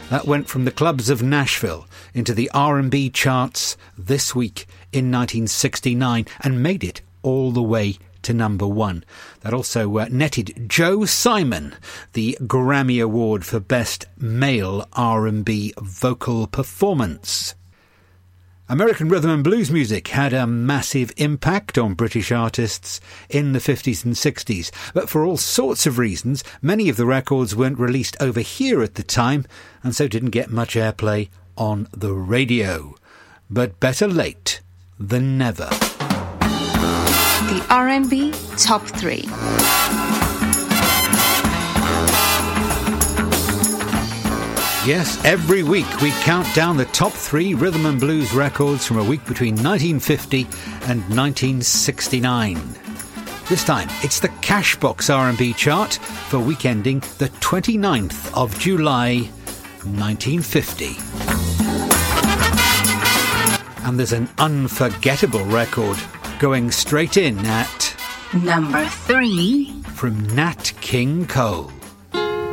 That went from the clubs of Nashville into the R&B charts this week in 1969 and made it all the way to number 1. That also netted Joe Simon the Grammy Award for Best Male R&B Vocal Performance. American rhythm and blues music had a massive impact on British artists in the 50s and 60s, but for all sorts of reasons, many of the records weren't released over here at the time, and so didn't get much airplay on the radio. But better late than never. The R&B Top 3. Yes, every week we count down the top 3 rhythm and blues records from a week between 1950 and 1969. This time, it's the Cashbox R&B chart for week ending the 29th of July, 1950. And there's an unforgettable record going straight in at number 3 from Nat King Cole.